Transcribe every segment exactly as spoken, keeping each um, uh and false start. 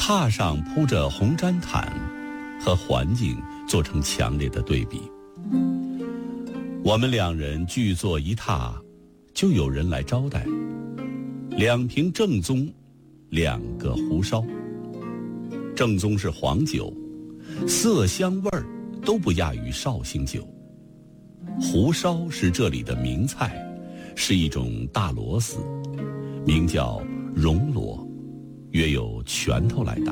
榻上铺着红毡毯，和环境做成强烈的对比。我们两人聚坐一榻，就有人来招待。两瓶正宗，两个胡烧。正宗是黄酒，色香味儿都不亚于绍兴酒。胡烧是这里的名菜，是一种大螺丝，名叫绒螺，约有拳头来大。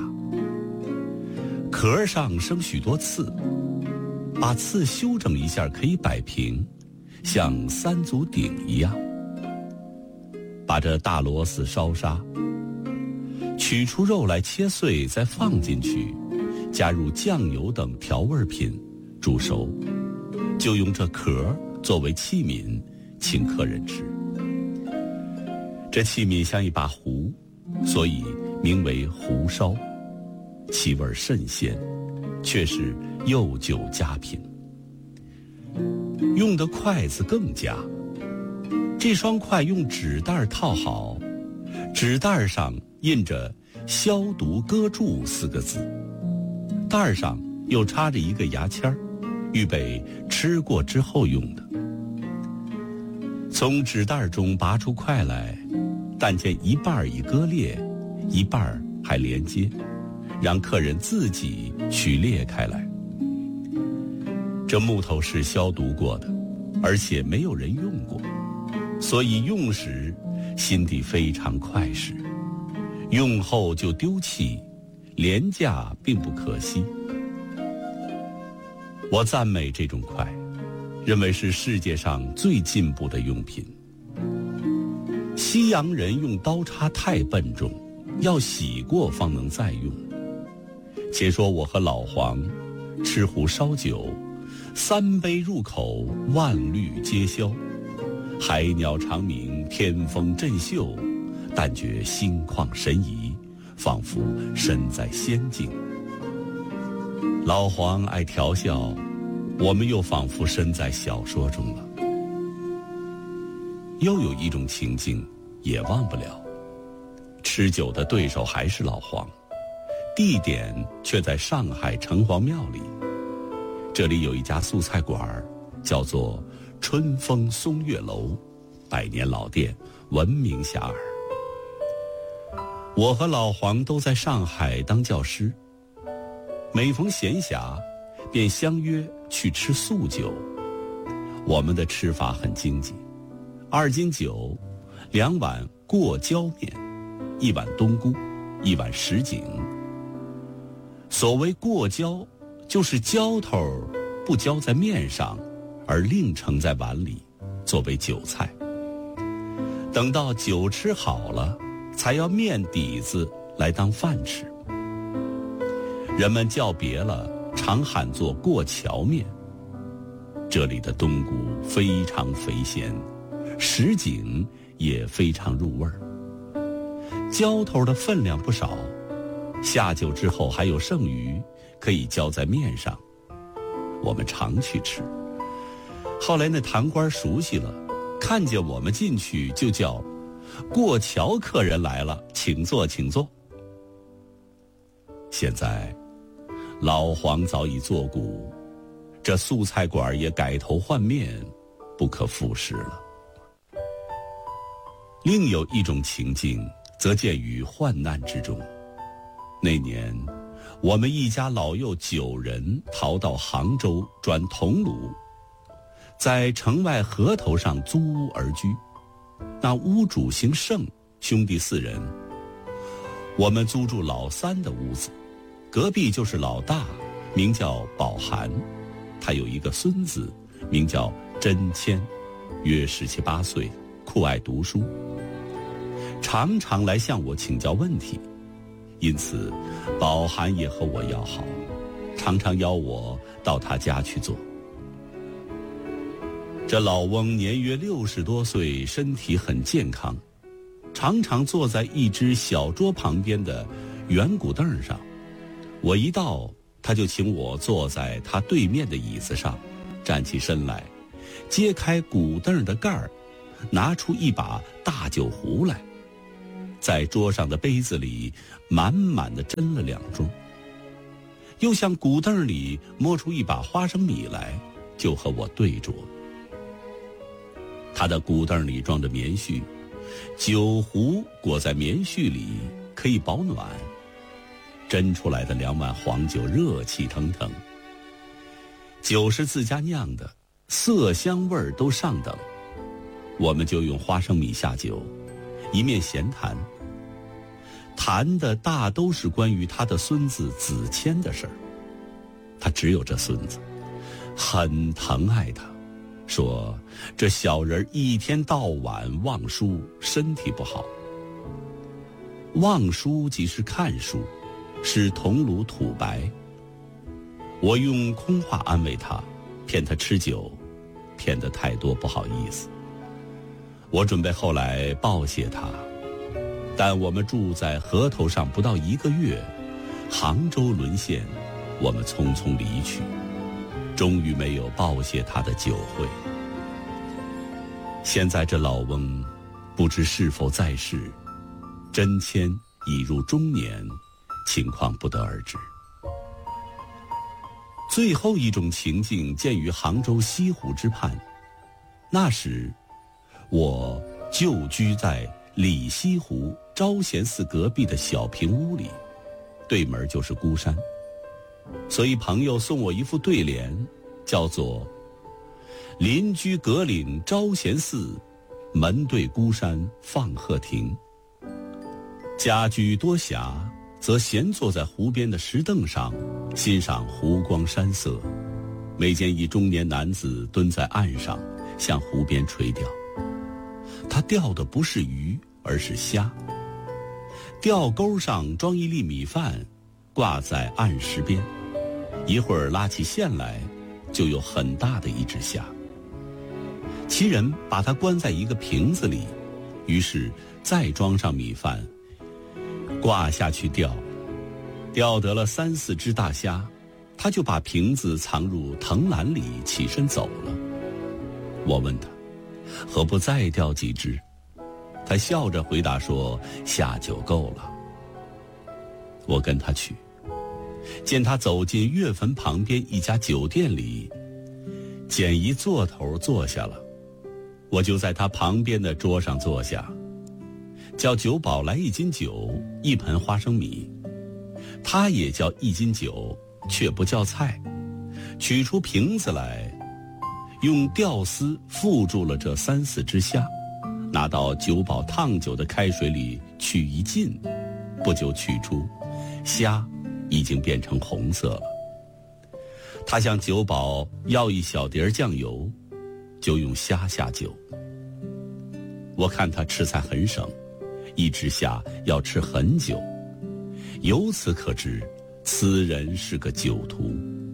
壳上生许多刺，把刺修整一下可以摆平，像三足鼎一样。把这大螺丝烧杀，取出肉来切碎，再放进去，加入酱油等调味品，煮熟，就用这壳作为器皿，请客人吃。这器皿像一把壶，所以名为壶烧，其味甚鲜，却是幼酒佳品。用的筷子更佳，这双筷用纸袋套好，纸袋上印着消毒搁注四个字，袋上又插着一个牙签儿，预备吃过之后用的。从纸袋中拔出筷来，但见一半已割裂，一半还连接，让客人自己取裂开来。这木头是消毒过的，而且没有人用过，所以用时心地非常快实，用后就丢弃，廉价并不可惜。我赞美这种筷，认为是世界上最进步的用品。西洋人用刀叉太笨重，要洗过方能再用。且说我和老黄吃壶烧酒，三杯入口，万虑皆消。海鸟长鸣，天风振袖，但觉心旷神怡，仿佛身在仙境。老黄爱调笑，我们又仿佛身在小说中了。又有一种情境也忘不了，吃酒的对手还是老黄，地点却在上海城隍庙里。这里有一家素菜馆，叫做春风松月楼，百年老店，闻名遐迩。我和老黄都在上海当教师，每逢闲暇便相约去吃素酒。我们的吃法很经济，二斤酒，两碗过椒面，一碗冬菇，一碗什锦。所谓过椒，就是浇头不浇在面上，而另盛在碗里，作为酒菜。等到酒吃好了，才要面底子来当饭吃。人们叫别了，常喊作过桥面。这里的冬菇非常肥鲜，什锦也非常入味儿。浇头的分量不少，下酒之后还有剩余，可以浇在面上。我们常去吃。后来那堂官熟悉了，看见我们进去就叫过桥客人来了，请坐请坐。现在老黄早已作古，这素菜馆也改头换面，不可复食了。另有一种情境则见于患难之中。那年我们一家老幼九人逃到杭州转桐庐，在城外河头上租屋而居。那屋主姓盛，兄弟四人。我们租住老三的屋子，隔壁就是老大，名叫宝涵，他有一个孙子，名叫真谦，约十七八岁，酷爱读书，常常来向我请教问题。因此宝涵也和我要好，常常邀我到他家去坐。这老翁年约六十多岁，身体很健康，常常坐在一只小桌旁边的圆骨凳上。我一到，他就请我坐在他对面的椅子上，站起身来，揭开骨凳的盖儿，拿出一把大酒壶来。 在桌上的杯子里满满的斟了两盅，又向骨凳里摸出一把花生米来，就和我对酌。他的骨凳里装着棉絮，酒壶裹在棉絮里可以保暖，斟出来的两碗黄酒热气腾腾。酒是自家酿的，色香味儿都上等，我们就用花生米下酒，一面闲谈，谈的大都是关于他的孙子子谦的事儿。他只有这孙子，很疼爱他，说这小人一天到晚望书，身体不好。望书即是看书，是铜炉土白。我用空话安慰他，骗他吃酒，骗得太多不好意思。我准备后来报谢他，但我们住在河头上不到一个月，杭州沦陷，我们匆匆离去，终于没有报谢他的酒会。现在这老翁不知是否在世，真谦已入中年，情况不得而知。最后一种情境见于杭州西湖之畔，那时我就居在里西湖招贤寺隔壁的小平屋里，对门就是孤山，所以朋友送我一副对联，叫做邻居隔岭招贤寺，门对孤山放鹤亭。家居多暇，则闲坐在湖边的石凳上，欣赏湖光山色。每见一中年男子蹲在岸上，向湖边垂钓。他钓的不是鱼，而是虾。钓钩上装一粒米饭，挂在岸石边，一会儿拉起线来，就有很大的一只虾。其人把它关在一个瓶子里，于是再装上米饭，挂下去钓。钓得了三四只大虾，他就把瓶子藏入藤篮里，起身走了。我问他何不再钓几只，他笑着回答说下酒够了。我跟他去，见他走进月坟旁边一家酒店里，捡一座头坐下了，我就在他旁边的桌上坐下，叫酒保来一斤酒，一盆花生米。他也叫一斤酒，却不叫菜，取出瓶子来，用吊丝缚住了这三四只虾，拿到酒保烫酒的开水里去一浸，不久取出，虾已经变成红色了。他向酒保要一小碟酱油，就用虾下酒。我看他吃菜很省，一只虾要吃很久，由此可知此人是个酒徒。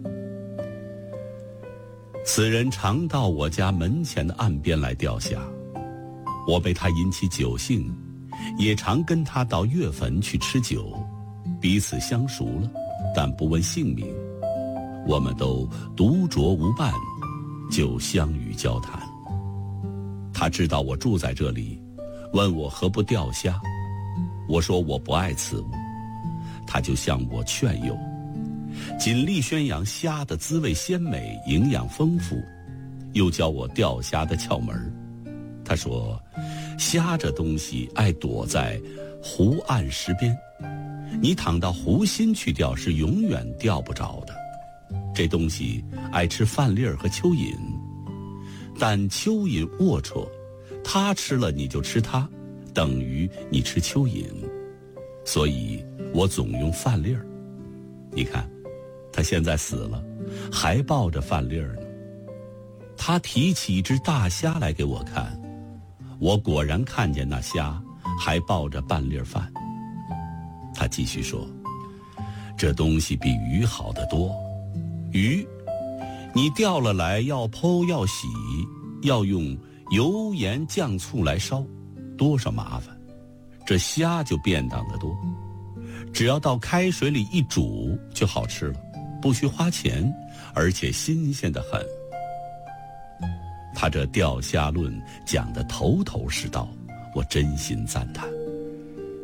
此人常到我家门前的岸边来钓虾，我被他引起酒兴，也常跟他到月坟去吃酒，彼此相熟了，但不问姓名。我们都独酌无伴，就相与交谈。他知道我住在这里，问我何不钓虾，我说我不爱此物，他就向我劝诱，尽力宣扬虾的滋味鲜美，营养丰富，又教我钓虾的窍门。他说虾这东西爱躲在湖岸石边，你躺到湖心去钓是永远钓不着的。这东西爱吃饭粒儿和蚯蚓，但蚯蚓龌龊，它吃了你就吃它，等于你吃蚯蚓，所以我总用饭粒儿。你看他现在死了，还抱着饭粒儿呢。他提起一只大虾来给我看，我果然看见那虾还抱着半粒饭。他继续说，这东西比鱼好得多。鱼你钓了来要剖要洗，要用油盐酱醋来烧，多少麻烦。这虾就便当得多，只要到开水里一煮就好吃了，不需花钱，而且新鲜得很。他这钓虾论讲得头头是道，我真心赞叹。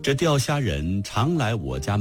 这钓虾人常来我家